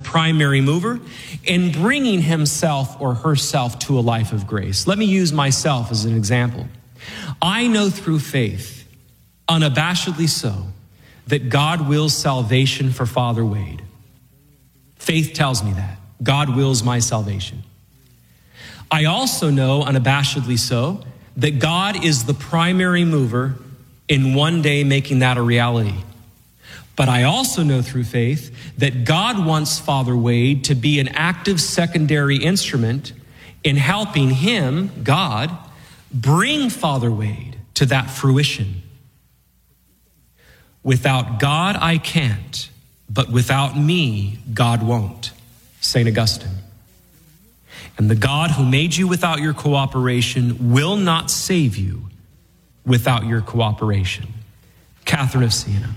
primary mover in bringing himself or herself to a life of grace. Let me use myself as an example. I know through faith, unabashedly so, that God wills salvation for Father Wade. Faith tells me that. God wills my salvation. I also know, unabashedly so, that God is the primary mover in one day making that a reality. But I also know through faith that God wants Father Wade to be an active secondary instrument in helping him, God, bring Father Wade to that fruition. Without God, I can't, but without me, God won't. St. Augustine. And the God who made you without your cooperation will not save you without your cooperation. Catherine of Siena.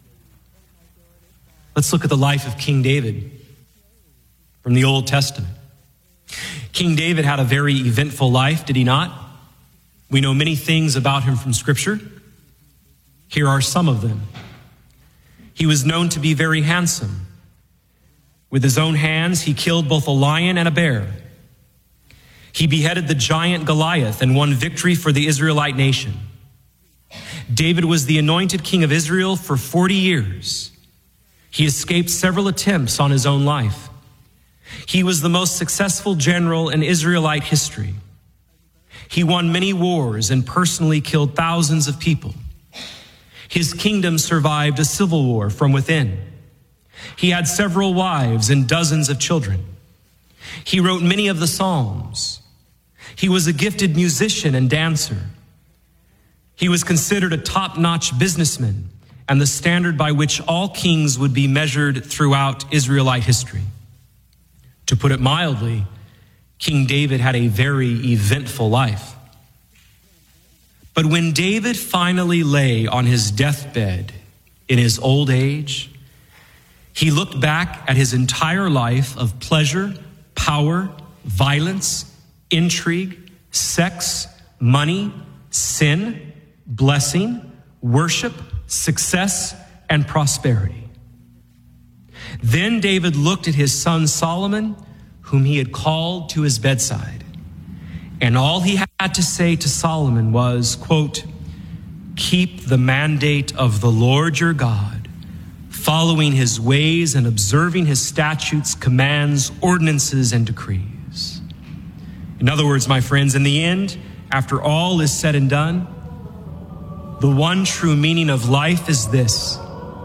Let's look at the life of King David from the Old Testament. King David had a very eventful life, did he not? We know many things about him from Scripture. Here are some of them. He was known to be very handsome. With his own hands, he killed both a lion and a bear. He beheaded the giant Goliath and won victory for the Israelite nation. David was the anointed king of Israel for 40 years. He escaped several attempts on his own life. He was the most successful general in Israelite history. He won many wars and personally killed thousands of people. His kingdom survived a civil war from within. He had several wives and dozens of children. He wrote many of the Psalms. He was a gifted musician and dancer. He was considered a top-notch businessman and the standard by which all kings would be measured throughout Israelite history. To put it mildly, King David had a very eventful life. But when David finally lay on his deathbed in his old age, he looked back at his entire life of pleasure, power, violence, intrigue, sex, money, sin, blessing, worship, success, and prosperity. Then David looked at his son Solomon, whom he had called to his bedside. And all he had to say to Solomon was, quote, "Keep the mandate of the Lord your God, following his ways and observing his statutes, commands, ordinances, and decrees." In other words, my friends, in the end, after all is said and done, the one true meaning of life is this: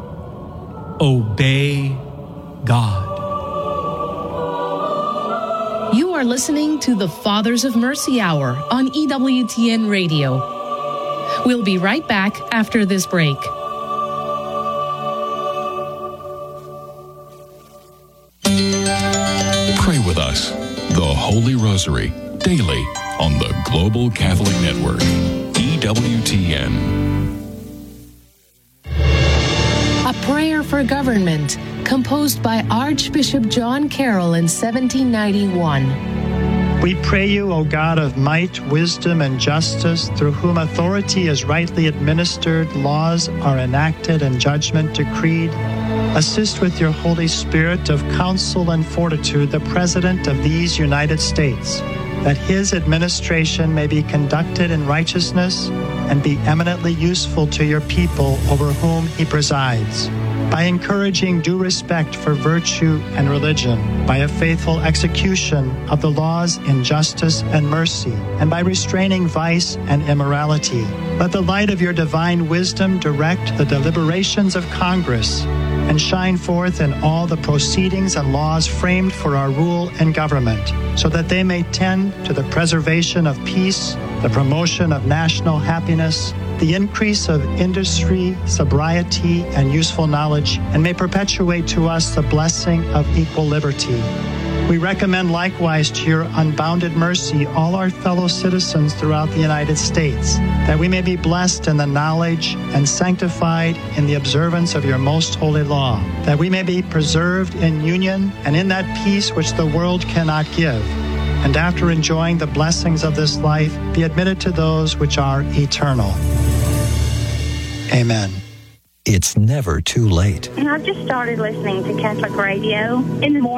obey God. You are listening to the Fathers of Mercy Hour on EWTN Radio. We'll be right back after this break. Pray with us, the Holy Rosary, daily on the Global Catholic Network, EWTN. A Prayer for Government, composed by Archbishop John Carroll in 1791. We pray you, O God of might, wisdom, and justice, through whom authority is rightly administered, laws are enacted, and judgment decreed. Assist with your Holy Spirit of counsel and fortitude the President of these United States, that his administration may be conducted in righteousness and be eminently useful to your people over whom he presides, by encouraging due respect for virtue and religion, by a faithful execution of the laws in justice and mercy, and by restraining vice and immorality. Let the light of your divine wisdom direct the deliberations of Congress and shine forth in all the proceedings and laws framed for our rule and government, so that they may tend to the preservation of peace, the promotion of national happiness, the increase of industry, sobriety, and useful knowledge, and may perpetuate to us the blessing of equal liberty. We recommend likewise to your unbounded mercy all our fellow citizens throughout the United States, that we may be blessed in the knowledge and sanctified in the observance of your most holy law, that we may be preserved in union and in that peace which the world cannot give, and after enjoying the blessings of this life, be admitted to those which are eternal. Amen. It's never too late. And I've just started listening to Catholic radio in the morning.